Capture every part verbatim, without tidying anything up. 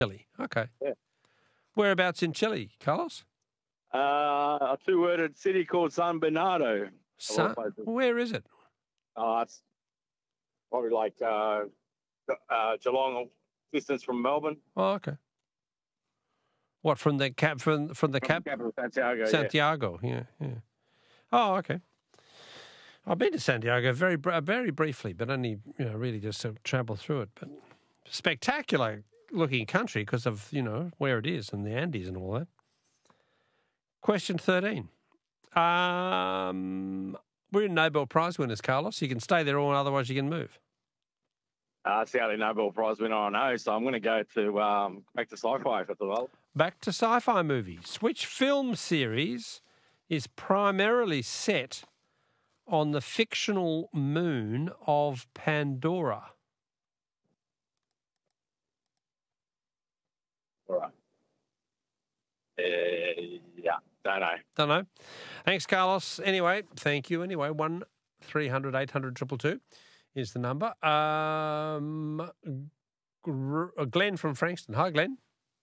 Chile. Okay. Yeah. Whereabouts in Chile, Carlos? Uh, a two-worded city called San Bernardo. San, where is it? Uh, it's probably like uh, uh, Geelong distance from Melbourne. Oh, okay. What, from the cap from from the From cap? the capital, Santiago. Santiago. Yeah. yeah, yeah. Oh, okay. I've been to Santiago very very briefly, but only you know really just to travel through it. But spectacular looking country because of you know where it is and the Andes and all that. Question thirteen. Um, we're in Nobel Prize winners, Carlos. You can stay there or otherwise you can move. Uh, it's the only Nobel Prize winner I know, so I'm going to go to um, back to sci-fi for the well. Back to sci-fi movies. Which film series is primarily set on the fictional moon of Pandora? All right. Uh, yeah, don't know. Don't know. Thanks, Carlos. Anyway, thank you. Anyway, one three hundred eight hundred two two two is the number. Um, Glenn from Frankston. Hi, Glenn.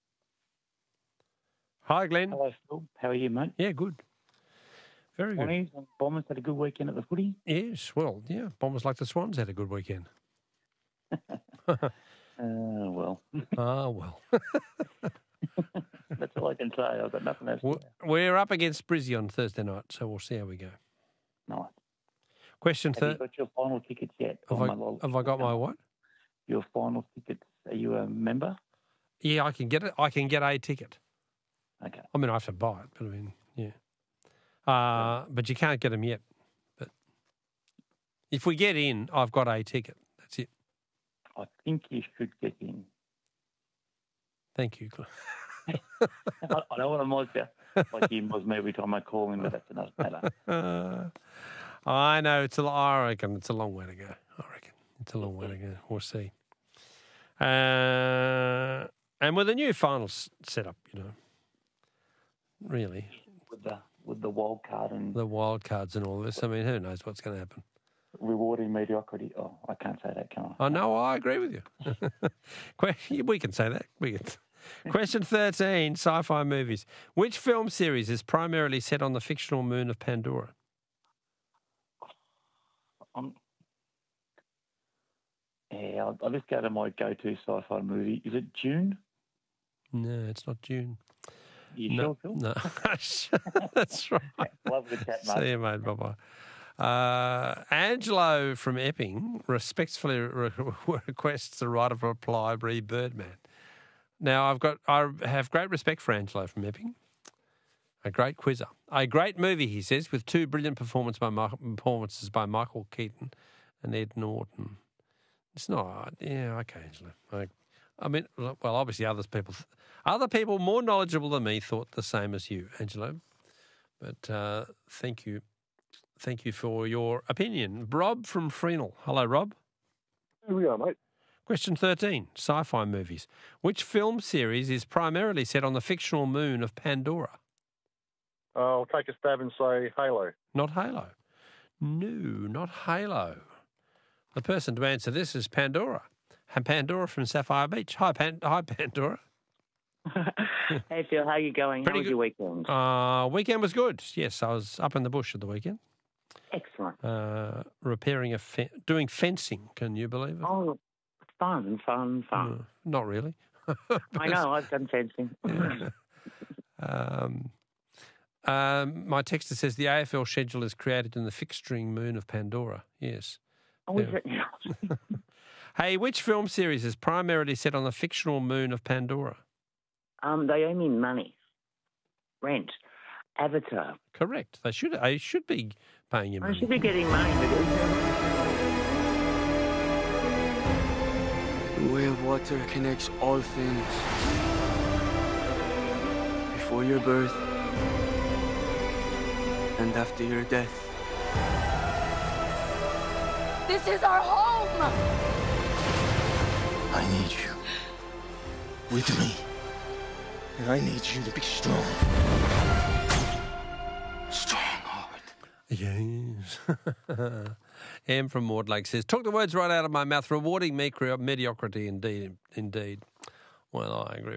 Hi, Glenn. Hello, Phil. How are you, mate? Yeah, good. Very good. Swans and Bombers had a good weekend at the footy. Yes, well, yeah. Bombers like the Swans had a good weekend. uh, well. Ah, well. That's all I can say. I've got nothing else to say. We're up against Brizzy on Thursday night, so we'll see how we go. Nice. Question Have third. you got your final tickets yet? Have, I, have I got my what? Your final tickets. Are you a member? Yeah, I can get it. I can get a ticket. Okay. I mean, I have to buy it, but I mean, yeah. Uh, but you can't get them yet. But if we get in, I've got a ticket. That's it. I think you should get in. Thank you. I, I know what I might do. Like you was me every time I call him, but that's another matter. Uh, I know it's a. I reckon it's a long way to go. I reckon it's a long way to go. We'll see. Uh, and with a new finals set up, you know, really with the with the wild card and the wild cards and all this. I mean, who knows what's going to happen? Rewarding mediocrity. Oh, I can't say that, can I? Oh no, I agree with you. We can say that. We can. Question thirteen, sci-fi movies. Which film series is primarily set on the fictional moon of Pandora? Um, yeah, I'll, I'll just go to my go-to sci-fi movie. Is it Dune? No, it's not Dune. You no, sure, Phil? No, that's right. Love the chat, mate. See you, mate. Bye-bye. Uh, Angelo from Epping respectfully re- requests a right of reply, re Birdman. Now, I've got, I have great respect for Angelo from Epping, a great quizzer. A great movie, he says, with two brilliant performance by Ma- performances by Michael Keaton and Ed Norton. It's not, yeah, okay, Angelo. I, I mean, well, obviously other people, other people more knowledgeable than me thought the same as you, Angelo. But uh, thank you. Thank you for your opinion. Rob from Freenall. Hello, Rob. Here we are, mate. Question thirteen, sci-fi movies. Which film series is primarily set on the fictional moon of Pandora? I'll take a stab and say Halo. Not Halo. No, not Halo. The person to answer this is Pandora. Pandora from Sapphire Beach. Hi, Pan- Hi Pandora. Hey, Phil, how are you going? Pretty how was good. your weekend? Uh, weekend was good. Yes, I was up in the bush at the weekend. Excellent. Uh, repairing a fe- doing fencing. Can you believe it? Oh, fun, fun, fun. Uh, not really. I know, I've done fencing. Yeah. um, um, my texter says the A F L schedule is created in the fixturing moon of Pandora. Yes. Oh, is it? Hey, which film series is primarily set on the fictional moon of Pandora? Um, they owe me money. Rent. Avatar. Correct. They should. They should be paying you money. I should be getting money. The way of water connects all things. Before your birth and after your death. This is our home! I need you with me. And I need you to be strong. Strong-heart. Yes. M from Maud Lake says, took the words right out of my mouth. Rewarding mediocrity, indeed. Indeed. Well, I agree